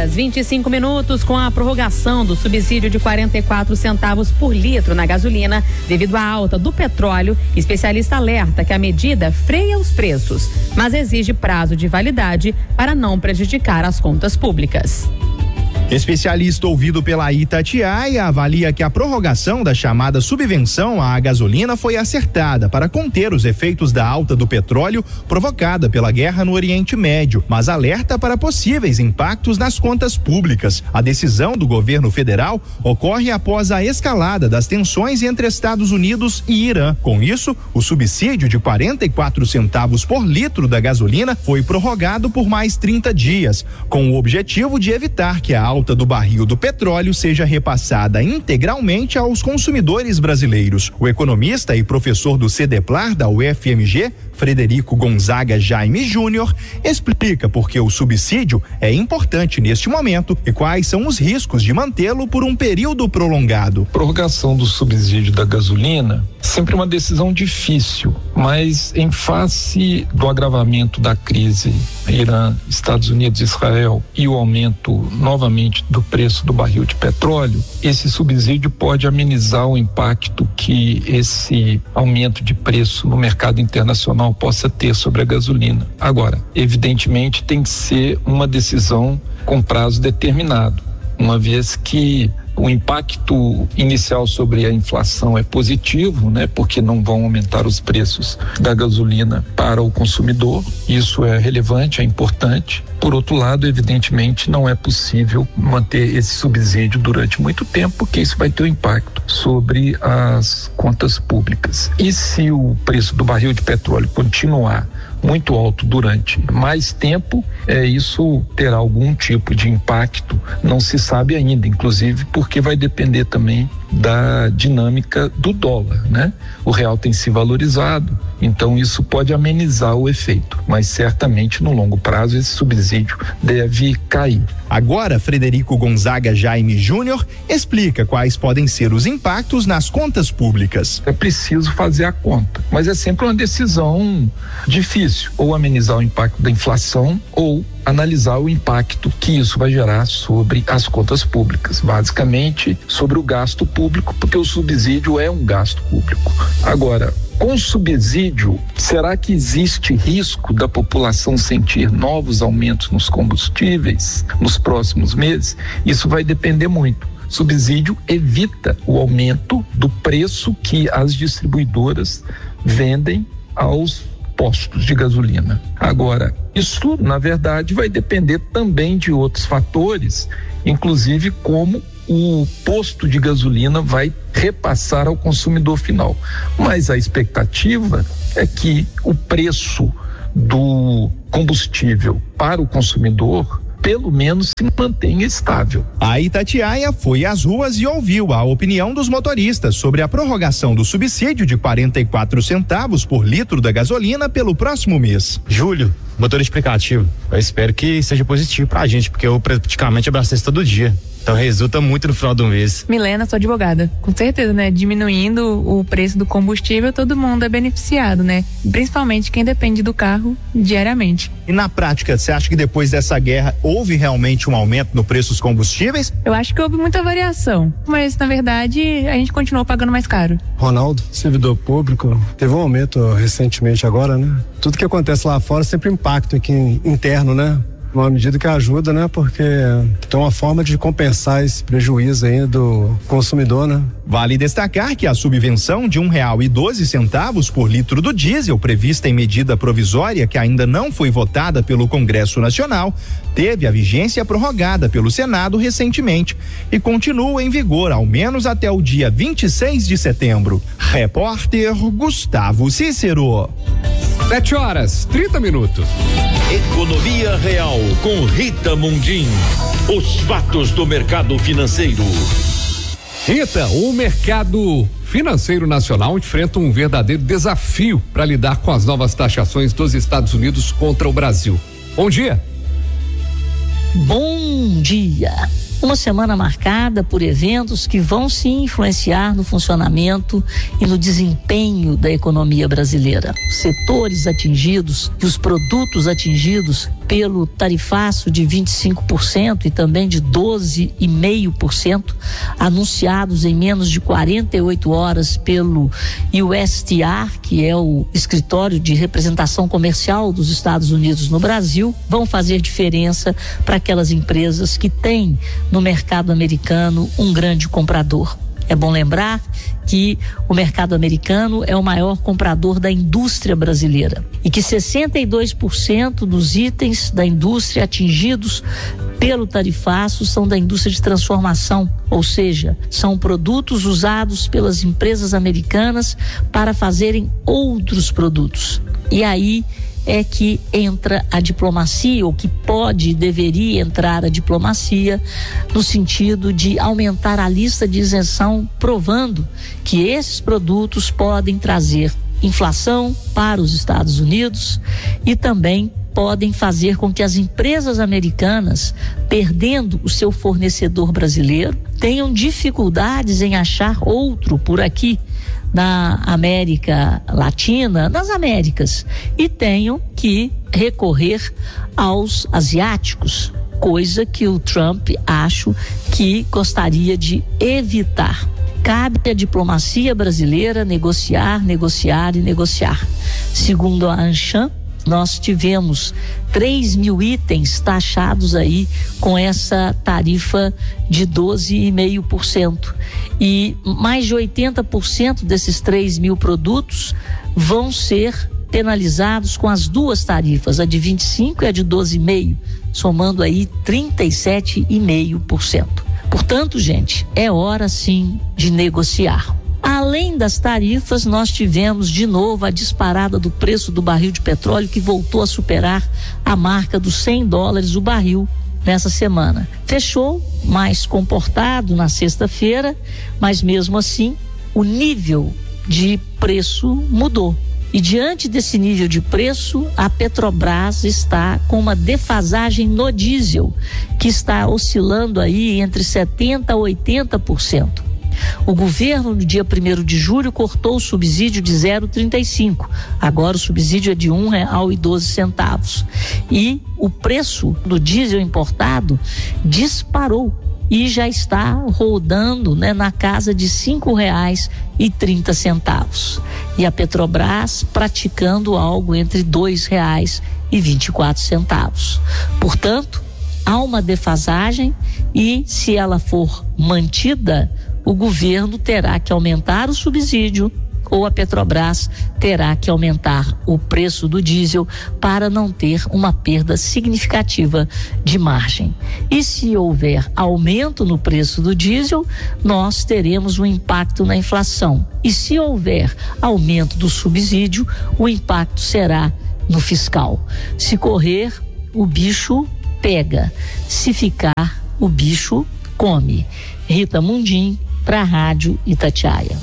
horas 25 minutos. Com a prorrogação do subsídio de 44 centavos por litro na gasolina, devido à alta do petróleo, especialista alerta que a medida freia os preços, mas exige prazo de validade para não prejudicar as contas públicas. Especialista ouvido pela Itatiaia avalia que a prorrogação da chamada subvenção à gasolina foi acertada para conter os efeitos da alta do petróleo provocada pela guerra no Oriente Médio, mas alerta para possíveis impactos nas contas públicas. A decisão do governo federal ocorre após a escalada das tensões entre Estados Unidos e Irã. Com isso, o subsídio de 44 centavos por litro da gasolina foi prorrogado por mais 30 dias, com o objetivo de evitar que a alta do barril do petróleo seja repassada integralmente aos consumidores brasileiros. O economista e professor do CEDEPLAR da UFMG, Frederico Gonzaga Jaime Júnior, explica por que o subsídio é importante neste momento e quais são os riscos de mantê-lo por um período prolongado. Prorrogação do subsídio da gasolina, sempre uma decisão difícil, mas em face do agravamento da crise Irã, Estados Unidos, Israel e o aumento novamente do preço do barril de petróleo, esse subsídio pode amenizar o impacto que esse aumento de preço no mercado internacional possa ter sobre a gasolina. Agora, evidentemente tem que ser uma decisão com prazo determinado, uma vez que o impacto inicial sobre a inflação é positivo, né? Porque não vão aumentar os preços da gasolina para o consumidor. Isso é relevante, é importante. Por outro lado, evidentemente, não é possível manter esse subsídio durante muito tempo, porque isso vai ter um impacto sobre as contas públicas. E se o preço do barril de petróleo continuar muito alto durante mais tempo, isso terá algum tipo de impacto, não se sabe ainda, inclusive porque vai depender também da dinâmica do dólar, né? O real tem se valorizado, então isso pode amenizar o efeito, mas certamente no longo prazo esse subsídio deve cair. Agora, Frederico Gonzaga Jaime Júnior explica quais podem ser os impactos nas contas públicas. É preciso fazer a conta, mas é sempre uma decisão difícil, ou amenizar o impacto da inflação ou analisar o impacto que isso vai gerar sobre as contas públicas, basicamente sobre o gasto público, porque o subsídio é um gasto público. Agora, com subsídio, será que existe risco da população sentir novos aumentos nos combustíveis nos próximos meses? Isso vai depender muito. Subsídio evita o aumento do preço que as distribuidoras vendem aos postos de gasolina. Agora, isso, na verdade, vai depender também de outros fatores, inclusive como o posto de gasolina vai repassar ao consumidor final. Mas a expectativa é que o preço do combustível para o consumidor pelo menos se mantenha estável. A Itatiaia foi às ruas e ouviu a opinião dos motoristas sobre a prorrogação do subsídio de 44 centavos por litro da gasolina pelo próximo mês. Júlio, motor explicativo. Eu espero que seja positivo pra gente, porque eu praticamente abasteço todo dia. Então resulta muito no final do mês. Milena, sou advogada. Com certeza, né? Diminuindo o preço do combustível, todo mundo é beneficiado, né? Principalmente quem depende do carro diariamente. E na prática, você acha que depois dessa guerra houve realmente um aumento no preço dos combustíveis? Eu acho que houve muita variação, mas na verdade a gente continuou pagando mais caro. Ronaldo, servidor público, teve um aumento recentemente agora, né? Tudo que acontece lá fora sempre impacta aqui interno, né? Uma medida que ajuda, né? Porque tem uma forma de compensar esse prejuízo aí do consumidor, né? Vale destacar que a subvenção de R$1,12 por litro do diesel, prevista em medida provisória que ainda não foi votada pelo Congresso Nacional, teve a vigência prorrogada pelo Senado recentemente e continua em vigor ao menos até o dia 26 de setembro. Repórter Gustavo Cícero. 7h30. Economia Real com Rita Mundim. Os fatos do mercado financeiro. Rita, o mercado financeiro nacional enfrenta um verdadeiro desafio para lidar com as novas taxações dos Estados Unidos contra o Brasil. Bom dia. Bom dia. Uma semana marcada por eventos que vão se influenciar no funcionamento e no desempenho da economia brasileira. Os setores atingidos e os produtos atingidos pelo tarifaço de 25% e também de 12,5%, anunciados em menos de 48 horas pelo USTR, que é o escritório de representação comercial dos Estados Unidos no Brasil, vão fazer diferença para aquelas empresas que têm no mercado americano um grande comprador. É bom lembrar que o mercado americano é o maior comprador da indústria brasileira e que 62% dos itens da indústria atingidos pelo tarifaço são da indústria de transformação, ou seja, são produtos usados pelas empresas americanas para fazerem outros produtos. E aí é que entra a diplomacia, ou que pode e deveria entrar a diplomacia, no sentido de aumentar a lista de isenção, provando que esses produtos podem trazer inflação para os Estados Unidos e também podem fazer com que as empresas americanas, perdendo o seu fornecedor brasileiro, tenham dificuldades em achar outro por aqui na América Latina, nas Américas, e tenham que recorrer aos asiáticos, coisa que o Trump acho que gostaria de evitar. Cabe à diplomacia brasileira negociar. Segundo a ANCHAM, nós tivemos 3.000 itens taxados aí com essa tarifa de 12,5%. E mais de 80% desses 3.000 produtos vão ser penalizados com as duas tarifas, a de 25% e a de 12,5%, somando aí 37,5%. Portanto, gente, é hora sim de negociar. Além das tarifas, nós tivemos de novo a disparada do preço do barril de petróleo, que voltou a superar a marca dos $100 o barril nessa semana. Fechou mais comportado na sexta-feira, mas mesmo assim o nível de preço mudou. E diante desse nível de preço, a Petrobras está com uma defasagem no diesel, que está oscilando aí entre 70% a 80%. O governo, no dia 1º de julho, cortou o subsídio de 0,35. Agora o subsídio é de R$ 1,12. E o preço do diesel importado disparou e já está rodando, na casa de R$ 5,30. E a Petrobras praticando algo entre R$ 2,24. Portanto, há uma defasagem e, se ela for mantida, o governo terá que aumentar o subsídio ou a Petrobras terá que aumentar o preço do diesel para não ter uma perda significativa de margem. E se houver aumento no preço do diesel, nós teremos um impacto na inflação. E se houver aumento do subsídio, o impacto será no fiscal. Se correr, o bicho pega. Se ficar, o bicho come. Rita Mundim, para a Rádio Itatiaia.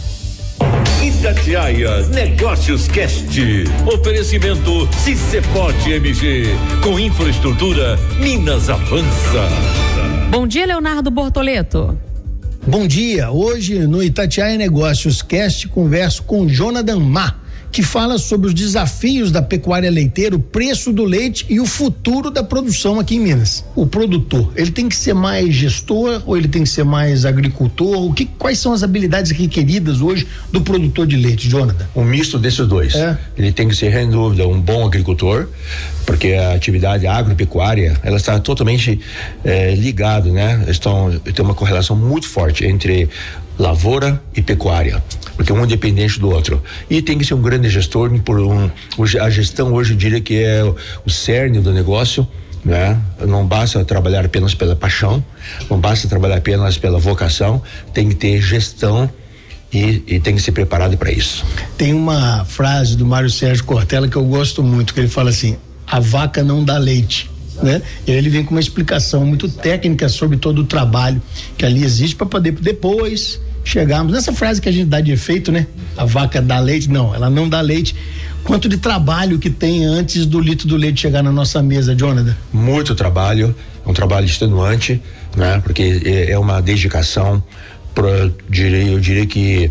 Itatiaia Negócios Cast. Oferecimento Ciceport MG. Com infraestrutura, Minas avança. Bom dia, Leonardo Bortoleto. Bom dia. Hoje no Itatiaia Negócios Cast converso com Jonathan Ma, que fala sobre os desafios da pecuária leiteira, o preço do leite e o futuro da produção aqui em Minas. O produtor, ele tem que ser mais gestor ou ele tem que ser mais agricultor? Quais são as habilidades requeridas hoje do produtor de leite, Jonathan? Um misto desses dois. Ele tem que ser, sem dúvida, um bom agricultor, porque a atividade agropecuária, ela está totalmente ligada, tem uma correlação muito forte entre lavoura e pecuária, porque um é dependente do outro. E tem que ser um grande gestor, a gestão hoje eu diria que é o cerne do negócio, Não basta trabalhar apenas pela paixão, não basta trabalhar apenas pela vocação, tem que ter gestão e tem que ser preparado para isso. Tem uma frase do Mário Sérgio Cortella que eu gosto muito, que ele fala assim: a vaca não dá leite. E aí ele vem com uma explicação muito técnica sobre todo o trabalho que ali existe para poder depois chegarmos nessa frase que a gente dá de efeito, a vaca dá leite. Não, ela não dá leite. Quanto de trabalho que tem antes do litro do leite chegar na nossa mesa, Jonathan? Muito trabalho, é um trabalho extenuante, porque é uma dedicação, eu diria que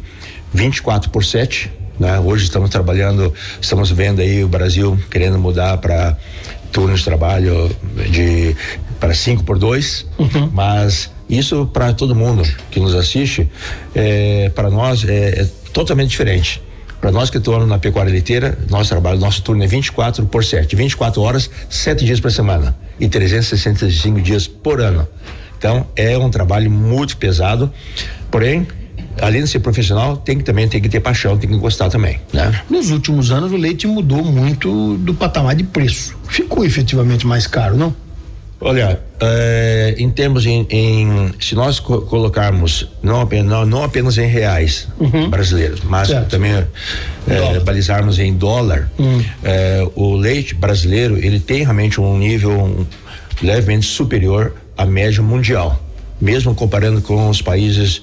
24/7. Hoje estamos vendo aí o Brasil querendo mudar para turnos de trabalho para 5x2, mas isso para todo mundo que nos assiste, para nós é totalmente diferente. Para nós que atuamos na pecuária leiteira, nosso turno é 24/7, 24 horas, 7 dias por semana e 365 dias por ano. Então é um trabalho muito pesado, porém, além de ser profissional, tem que ter paixão, tem que gostar também, né? Nos últimos anos o leite mudou muito do patamar de preço. Ficou efetivamente mais caro, não? Olha, em termos se nós colocarmos não apenas em reais brasileiros, mas também balizarmos em dólar, o leite brasileiro ele tem realmente um nível levemente superior à média mundial, mesmo comparando com os países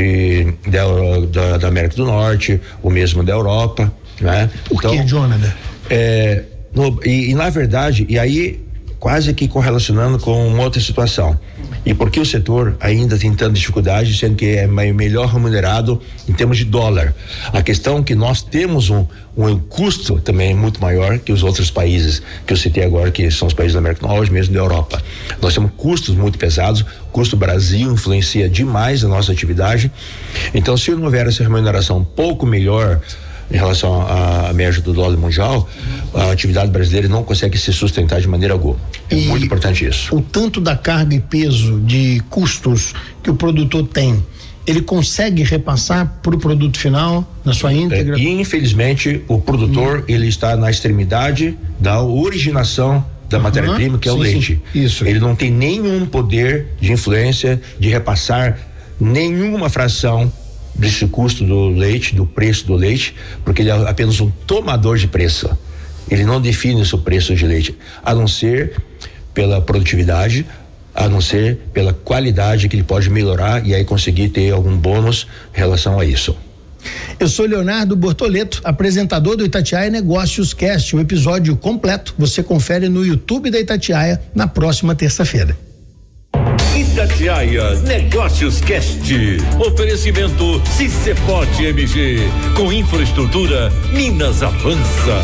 da América do Norte, o mesmo da Europa, né? Por que, Jonathan? Na verdade, e aí quase que correlacionando com uma outra situação. E por que o setor ainda tem tanta dificuldade, sendo que é melhor remunerado em termos de dólar? A questão é que nós temos um custo também muito maior que os outros países que eu citei agora, que são os países da América do Norte, mesmo da Europa. Nós temos custos muito pesados, o custo Brasil influencia demais a nossa atividade. Então, se não houver essa remuneração um pouco melhor em relação à média do dólar mundial, a atividade brasileira não consegue se sustentar de maneira alguma. É muito importante isso. O tanto da carga e peso de custos que o produtor tem, ele consegue repassar para o produto final na sua íntegra? E infelizmente o produtor ele está na extremidade da originação da matéria-prima, que é o leite. Isso. Ele não tem nenhum poder de influência de repassar nenhuma fração desse custo do leite, do preço do leite, porque ele é apenas um tomador de preço. Ele não define o seu preço de leite, a não ser pela produtividade, a não ser pela qualidade que ele pode melhorar e aí conseguir ter algum bônus em relação a isso. Eu sou Leonardo Bortoleto, apresentador do Itatiaia Negócios Cast. O episódio completo você confere no YouTube da Itatiaia na próxima terça-feira. Itatiaia Negócios Cast. Oferecimento Ciceport MG. Com infraestrutura, Minas avança.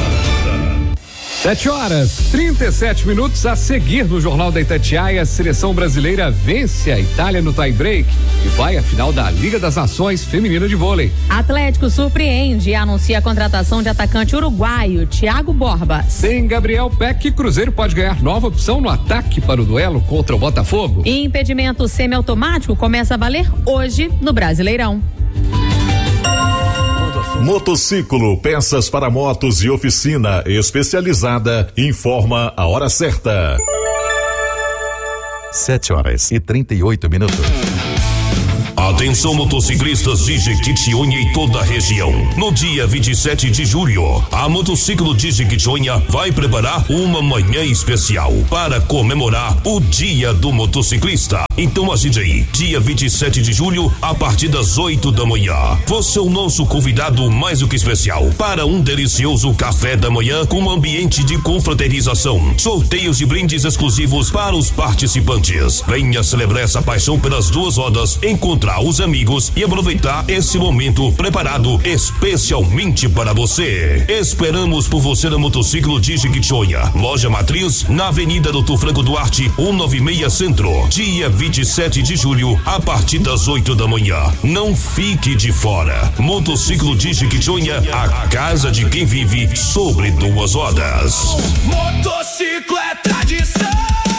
7h37 a seguir no Jornal da Itatiaia. A seleção brasileira vence a Itália no tie break e vai à final da Liga das Nações Feminina de Vôlei. Atlético surpreende e anuncia a contratação de atacante uruguaio Thiago Borba. Sem Gabriel Peck, Cruzeiro pode ganhar nova opção no ataque para o duelo contra o Botafogo. E impedimento semiautomático começa a valer hoje no Brasileirão. Motociclo, peças para motos e oficina especializada, informa a hora certa. 7h38. Atenção motociclistas de Jequitinhonha e toda a região. No dia 27 de julho, a Motociclo de Jequitinhonha vai preparar uma manhã especial para comemorar o Dia do Motociclista. Então agende aí, dia 27 de julho, a partir das 8 da manhã. Você é o nosso convidado mais do que especial para um delicioso café da manhã com ambiente de confraternização, sorteios de brindes exclusivos para os participantes. Venha celebrar essa paixão pelas duas rodas, encontrar os amigos e aproveitar esse momento preparado especialmente para você. Esperamos por você na Motociclo de Jequitinhonha, loja matriz na Avenida Doutor Franco Duarte, 196 Centro, dia 27 de julho, a partir das 8 da manhã. Não fique de fora. Motociclo de Jequitinhonha, a casa de quem vive sobre duas rodas. Motociclo é tradição.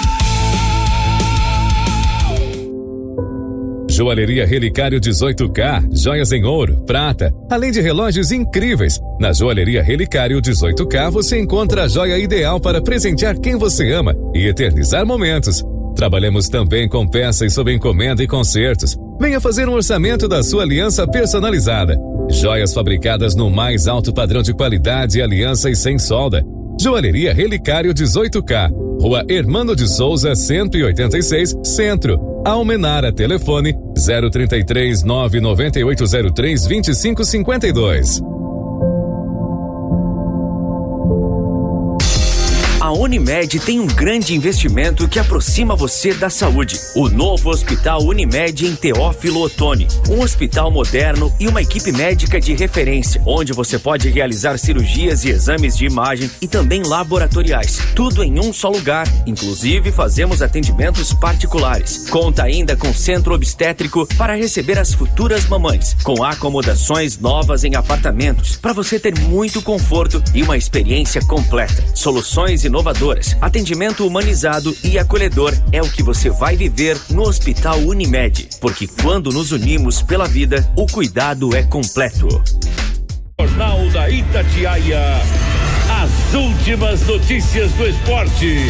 Joalheria Relicário 18K, joias em ouro, prata, além de relógios incríveis. Na Joalheria Relicário 18K você encontra a joia ideal para presentear quem você ama e eternizar momentos. Trabalhamos também com peças sob encomenda e concertos. Venha fazer um orçamento da sua aliança personalizada. Joias fabricadas no mais alto padrão de qualidade, aliança e sem solda. Joalheria Relicário 18K, Rua Hermano de Souza, 186, Centro. Almenara, telefone 033 99803 2552. A Unimed tem um grande investimento que aproxima você da saúde. O novo Hospital Unimed em Teófilo Otoni. Um hospital moderno e uma equipe médica de referência, onde você pode realizar cirurgias e exames de imagem e também laboratoriais. Tudo em um só lugar. Inclusive, fazemos atendimentos particulares. Conta ainda com centro obstétrico para receber as futuras mamães, com acomodações novas em apartamentos, para você ter muito conforto e uma experiência completa. Soluções inovadoras, atendimento humanizado e acolhedor é o que você vai viver no Hospital Unimed, porque quando nos unimos pela vida, o cuidado é completo. Jornal da Itatiaia, as últimas notícias do esporte.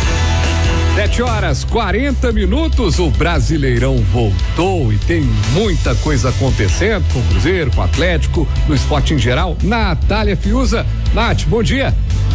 7h40, o Brasileirão voltou e tem muita coisa acontecendo com o Cruzeiro, com o Atlético, no esporte em geral. Natália Fiuza. Nath, bom dia.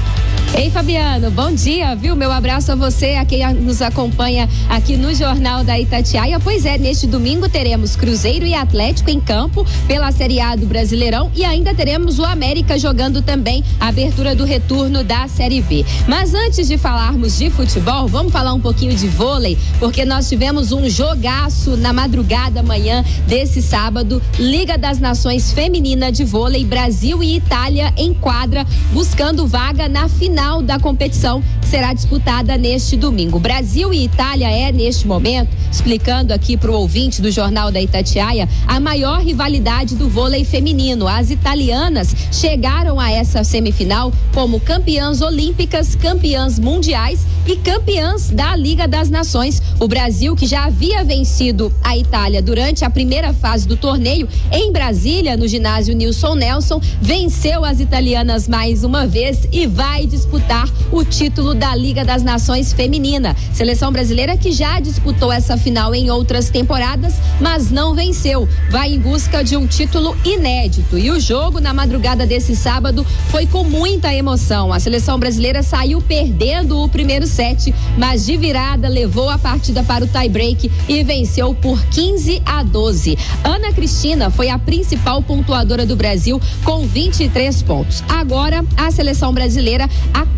Ei, Fabiano, bom dia, viu? Meu abraço a você, a quem nos acompanha aqui no Jornal da Itatiaia. Pois é, neste domingo teremos Cruzeiro e Atlético em campo pela Série A do Brasileirão e ainda teremos o América jogando também a abertura do retorno da Série B. Mas antes de falarmos de futebol, vamos falar um pouquinho de vôlei, porque nós tivemos um jogaço na madrugada amanhã desse sábado, Liga das Nações Feminina de Vôlei, Brasil e Itália em quadra, buscando vaga na final da competição que será disputada neste domingo. Brasil e Itália é, neste momento, explicando aqui para o ouvinte do Jornal da Itatiaia, a maior rivalidade do vôlei feminino. As italianas chegaram a essa semifinal como campeãs olímpicas, campeãs mundiais e campeãs da Liga das Nações. O Brasil, que já havia vencido a Itália durante a primeira fase do torneio em Brasília, no ginásio Nilson Nelson, venceu as italianas mais uma vez e vai disputar o título da Liga das Nações Feminina. Seleção brasileira que já disputou essa final em outras temporadas, mas não venceu. Vai em busca de um título inédito. E o jogo na madrugada desse sábado foi com muita emoção. A seleção brasileira saiu perdendo o primeiro set, mas de virada levou a partida para o tie-break e venceu por 15-12. Ana Cristina foi a principal pontuadora do Brasil com 23 pontos. Agora a seleção brasileira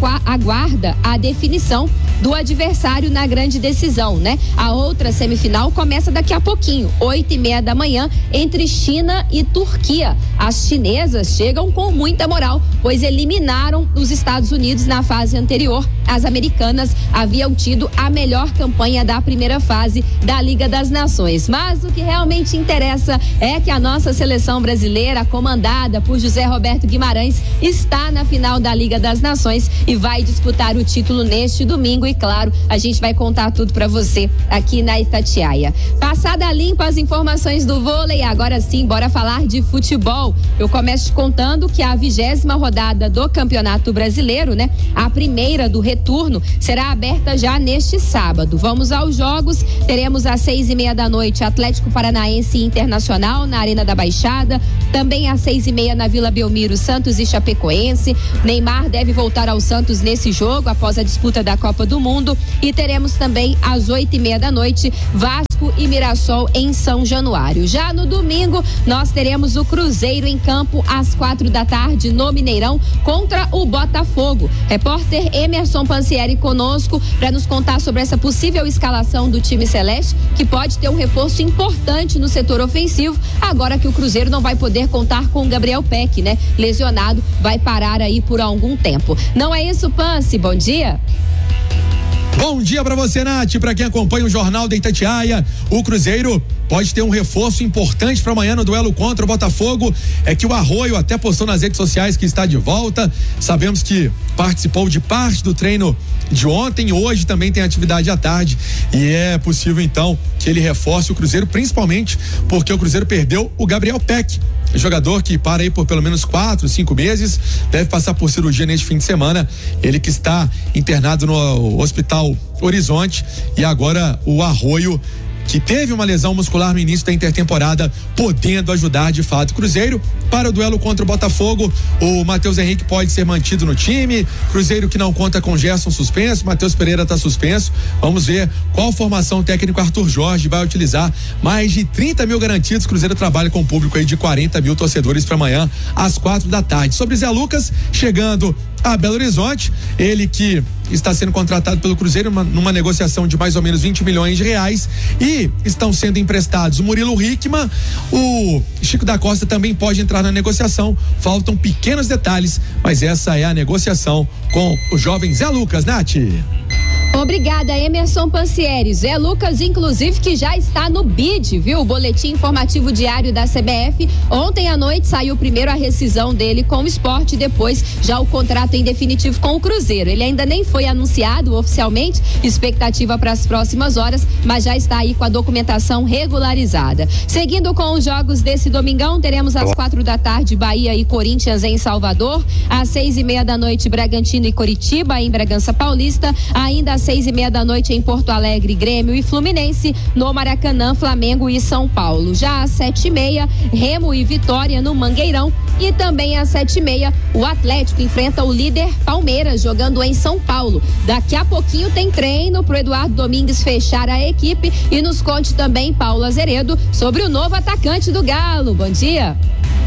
aguarda a definição do adversário na grande decisão, né? A outra semifinal começa daqui a pouquinho, 8:30 da manhã, entre China e Turquia. As chinesas chegam com muita moral, pois eliminaram os Estados Unidos na fase anterior. As americanas haviam tido a melhor campanha da primeira fase da Liga das Nações. Mas o que realmente interessa é que a nossa seleção brasileira, comandada por José Roberto Guimarães, está na final da Liga das Nações e vai disputar o título neste domingo. E claro, a gente vai contar tudo para você aqui na Itatiaia. Passada limpa as informações do vôlei, agora sim, bora falar de futebol. Eu começo te contando que a 20ª rodada do Campeonato Brasileiro, né? A primeira do retorno será aberta já neste sábado. Vamos aos jogos. Teremos às 6:30 da noite Atlético Paranaense e Internacional na Arena da Baixada. Também às 6:30 na Vila Belmiro, Santos e Chapecoense. Neymar deve voltar ao Santos nesse jogo após a disputa da Copa do Mundo. E teremos também às 8:30 da noite Vasco e Mirassol em São Januário. Já no domingo nós teremos o Cruzeiro em campo às 4 da tarde no Mineirão contra o Botafogo. Repórter Emerson Pansieri conosco para nos contar sobre essa possível escalação do time celeste, que pode ter um reforço importante no setor ofensivo, agora que o Cruzeiro não vai poder contar com o Gabriel Peck, né? Lesionado, vai parar aí por algum tempo. Não é isso, Pansi? Bom dia. Bom dia pra você, Nath, pra quem acompanha o Jornal da Itatiaia. O Cruzeiro pode ter um reforço importante para amanhã no duelo contra o Botafogo. É que o Arroio até postou nas redes sociais que está de volta. Sabemos que participou de parte do treino de ontem, hoje também tem atividade à tarde e é possível então que ele reforce o Cruzeiro, principalmente porque o Cruzeiro perdeu o Gabriel Peck, jogador que para aí por pelo menos 4, 5 meses, deve passar por cirurgia neste fim de semana. Ele que está internado no Hospital Horizonte, e agora o Arroio, que teve uma lesão muscular no início da intertemporada, podendo ajudar de fato o Cruzeiro para o duelo contra o Botafogo. O Matheus Henrique pode ser mantido no time. Cruzeiro que não conta com Gerson suspenso, Matheus Pereira está suspenso. Vamos ver qual formação o técnico Arthur Jorge vai utilizar. Mais de 30 mil garantidos. Cruzeiro trabalha com um público aí de 40 mil torcedores para amanhã às 4 da tarde. Sobre Zé Lucas, chegando a Belo Horizonte. Ele que está sendo contratado pelo Cruzeiro numa negociação de mais ou menos 20 milhões de reais, e estão sendo emprestados o Murilo Hickman, o Chico da Costa também pode entrar na negociação. Faltam pequenos detalhes, mas essa é a negociação com o jovem Zé Lucas, Nath. Obrigada, Emerson Pansieri. Zé Lucas, inclusive, que já está no BID, viu? O boletim informativo diário da CBF. Ontem à noite saiu primeiro a rescisão dele com o Sport, depois já o contrato em definitivo com o Cruzeiro. Ele ainda nem foi anunciado oficialmente, expectativa para as próximas horas, mas já está aí com a documentação regularizada. Seguindo com os jogos desse domingão, teremos às 4h Bahia e Corinthians em Salvador, às 6h30 Bragantino e Coritiba em Bragança Paulista, ainda às 6h30 em Porto Alegre, Grêmio e Fluminense, no Maracanã, Flamengo e São Paulo. Já às 7h30, Remo e Vitória no Mangueirão, e também às 7h30 o Atlético enfrenta o líder Palmeiras, jogando em São Paulo. Daqui a pouquinho tem treino pro Eduardo Domingues fechar a equipe, e nos conte também Paulo Azeredo sobre o novo atacante do Galo. Bom dia.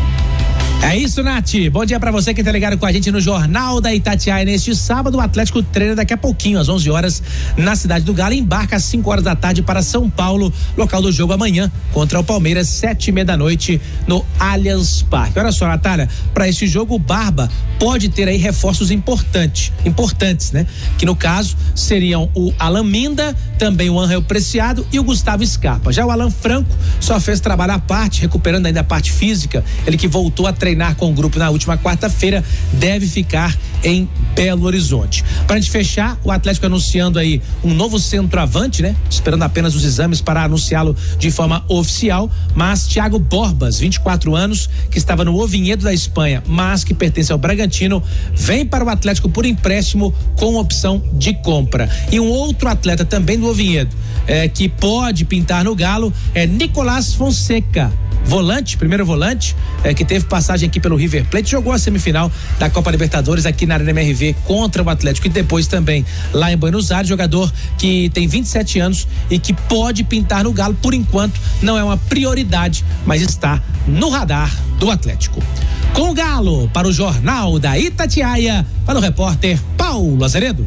É isso, Nath. Bom dia pra você que tá ligado com a gente no Jornal da Itatiaia. Neste sábado, o Atlético treina daqui a pouquinho, às 11 horas, na cidade do Galo. Embarca às 5h para São Paulo, local do jogo amanhã, contra o Palmeiras, 7h30 no Allianz Parque. Olha só, Natália, pra este jogo, o Barba pode ter aí reforços importantes, né? Que no caso seriam o Alan Minda, também o Ángel Preciado e o Gustavo Scarpa. Já o Alan Franco só fez trabalho à parte, recuperando ainda a parte física. Ele que voltou a treinar com o grupo na última quarta-feira, deve ficar em Belo Horizonte. Para a gente fechar, o Atlético anunciando aí um novo centroavante, né? Esperando apenas os exames para anunciá-lo de forma oficial, mas Thiago Borbas, 24 anos, que estava no Oviedo da Espanha, mas que pertence ao Bragantino, vem para o Atlético por empréstimo com opção de compra. E um outro atleta também do Oviedo, que pode pintar no Galo, é Nicolás Fonseca, primeiro volante, que teve passagem aqui pelo River Plate, jogou a semifinal da Copa Libertadores aqui na Arena MRV contra o Atlético, e depois também lá em Buenos Aires. Jogador que tem 27 anos e que pode pintar no Galo. Por enquanto não é uma prioridade, mas está no radar do Atlético. Com o Galo, para o Jornal da Itatiaia, para o repórter Paulo Azeredo.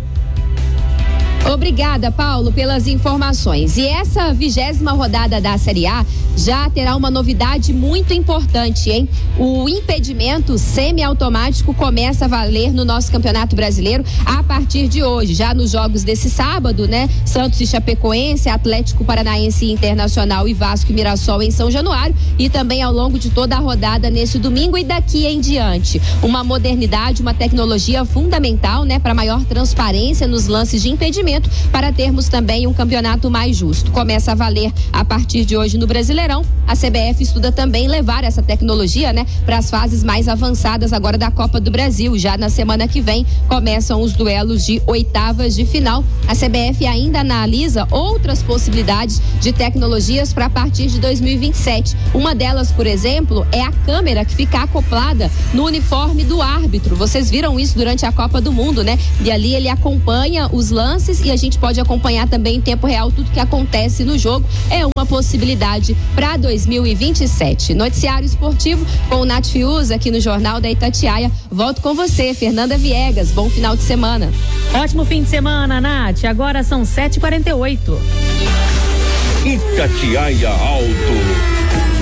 Obrigada, Paulo, pelas informações. E essa 20ª rodada da Série A já terá uma novidade muito importante, hein? O impedimento semiautomático começa a valer no nosso Campeonato Brasileiro a partir de hoje. Já nos jogos desse sábado, né? Santos e Chapecoense, Atlético Paranaense Internacional e Vasco e Mirassol em São Januário, e também ao longo de toda a rodada nesse domingo e daqui em diante. Uma modernidade, uma tecnologia fundamental, né? Para maior transparência nos lances de impedimento, para termos também um campeonato mais justo. Começa a valer a partir de hoje no Brasileirão. A CBF estuda também levar essa tecnologia, né, para as fases mais avançadas agora da Copa do Brasil. Já na semana que vem começam os duelos de oitavas de final. A CBF ainda analisa outras possibilidades de tecnologias para a partir de 2027. Uma delas, por exemplo, é a câmera que fica acoplada no uniforme do árbitro. Vocês viram isso durante a Copa do Mundo, né? E ali ele acompanha os lances e a gente pode acompanhar também em tempo real tudo que acontece no jogo. É uma possibilidade para 2027. Noticiário esportivo com o Nath Fiuza aqui no Jornal da Itatiaia. Volto com você, Fernanda Viegas. Bom final de semana. Ótimo fim de semana, Nath. Agora são 7h48. Itatiaia Alto.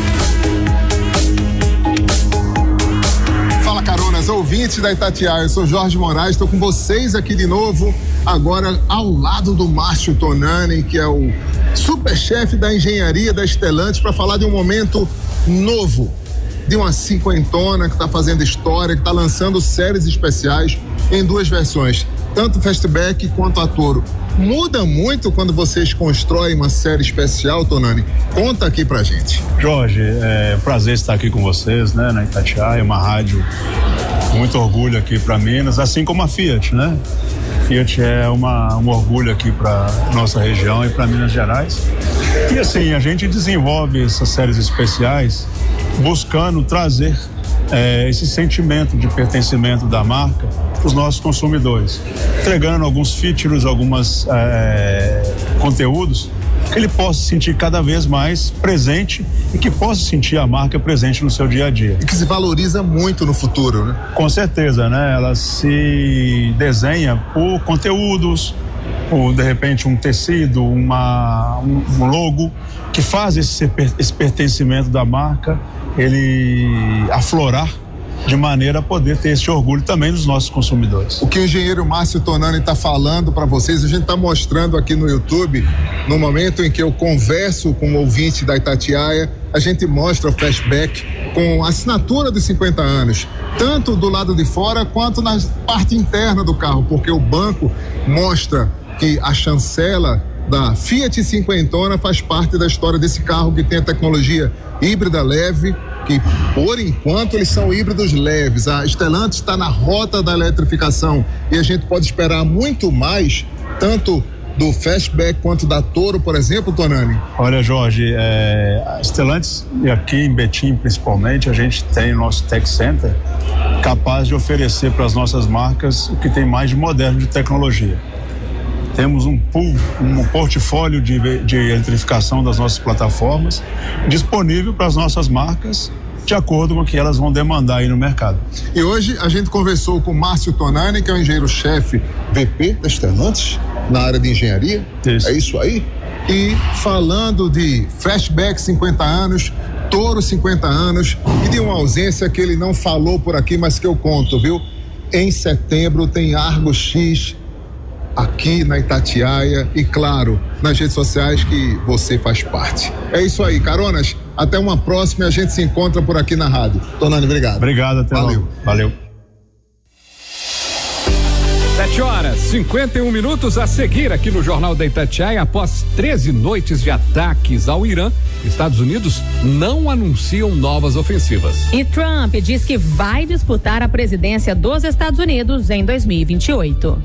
Fala, caronas, ouvintes da Itatiaia, eu sou Jorge Moraes, estou com vocês aqui de novo, agora ao lado do Márcio Tonani, que é o superchefe da engenharia da Stellantis, para falar de um momento novo, de uma cinquentona que está fazendo história, que está lançando séries especiais em duas versões, tanto Fastback quanto a Toro. Muda muito quando vocês constroem uma série especial, Tonani? Conta aqui pra gente. Jorge, é um prazer estar aqui com vocês, né, na Itatiaia, uma rádio com muito orgulho aqui para Minas, assim como a Fiat, né? Fiat é um orgulho aqui para nossa região e para Minas Gerais. E assim, a gente desenvolve essas séries especiais buscando trazer esse sentimento de pertencimento da marca para os nossos consumidores, entregando alguns features, alguns conteúdos que ele possa se sentir cada vez mais presente e que possa sentir a marca presente no seu dia a dia. E que se valoriza muito no futuro, né? Com certeza, né? Ela se desenha por conteúdos, ou de repente um tecido, um logo que faz esse pertencimento da marca, ele aflorar de maneira a poder ter esse orgulho também dos nossos consumidores. O que o engenheiro Márcio Tonani está falando para vocês, a gente está mostrando aqui no YouTube, no momento em que eu converso com o ouvinte da Itatiaia, a gente mostra o flashback com a assinatura dos 50 anos, tanto do lado de fora quanto na parte interna do carro, porque o banco mostra que a chancela da Fiat Cinquentona faz parte da história desse carro que tem a tecnologia híbrida leve, que por enquanto eles são híbridos leves. A Stellantis está na rota da eletrificação e a gente pode esperar muito mais, tanto do Fastback quanto da Toro, por exemplo, Tonani? Olha, Jorge, a Stellantis, e aqui em Betim principalmente, a gente tem o nosso Tech Center capaz de oferecer para as nossas marcas o que tem mais de moderno de tecnologia. Temos um portfólio de eletrificação das nossas plataformas disponível para as nossas marcas de acordo com o que elas vão demandar aí no mercado. E hoje a gente conversou com o Márcio Tonani, que é o engenheiro-chefe VP da Stellantis, na área de engenharia. Isso. É isso aí? E falando de Fastback 50 anos, Toro 50 anos e de uma ausência que ele não falou por aqui, mas que eu conto, viu? Em setembro tem Argo X aqui na Itatiaia e, claro, nas redes sociais que você faz parte. É isso aí, caronas. Até uma próxima e a gente se encontra por aqui na rádio. Tonani, obrigado. Obrigado, até logo. Valeu. 7h51 a seguir aqui no Jornal da Itatiaia. Após 13 noites de ataques ao Irã, Estados Unidos não anunciam novas ofensivas. E Trump diz que vai disputar a presidência dos Estados Unidos em 2028.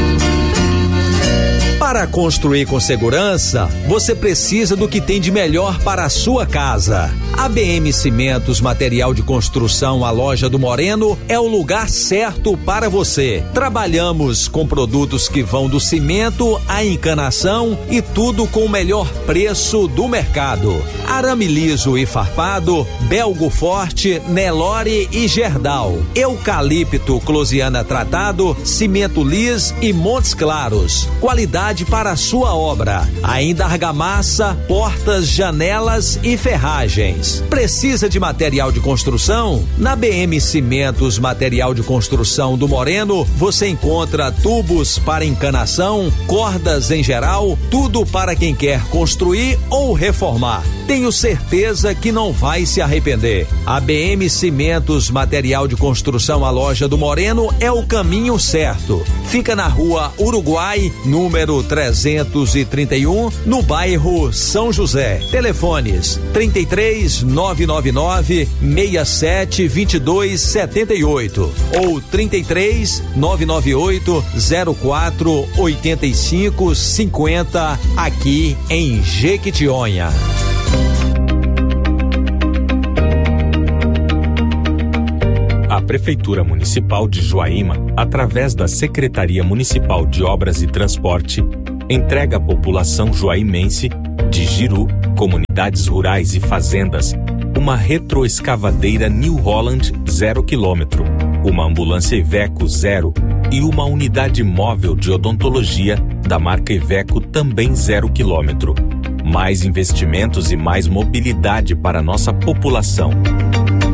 Para construir com segurança, você precisa do que tem de melhor para a sua casa. A BM Cimentos Material de Construção, a loja do Moreno, é o lugar certo para você. Trabalhamos com produtos que vão do cimento à encanação e tudo com o melhor preço do mercado. Arame liso e farpado, Belgo Forte, Nelore e Gerdau. Eucalipto Closiana tratado, cimento lis e Montes Claros. Qualidade para a sua obra. Ainda argamassa, portas, janelas e ferragens. Precisa de material de construção? Na BM Cimentos Material de Construção do Moreno, você encontra tubos para encanação, cordas em geral, tudo para quem quer construir ou reformar. Tenho certeza que não vai se arrepender. A BM Cimentos Material de Construção, a loja do Moreno, é o caminho certo. Fica na Rua Uruguai, número 331, no bairro São José. Telefones 33 999 67 22 78 ou 33 998 04 85 50 aqui em Jequitinhonha. A Prefeitura Municipal de Joaíma, através da Secretaria Municipal de Obras e Transporte, entrega à população joaimense de Jiru, comunidades rurais e fazendas, uma retroescavadeira New Holland 0 km, uma ambulância Iveco 0 e uma unidade móvel de odontologia da marca Iveco também 0 km. Mais investimentos e mais mobilidade para nossa população.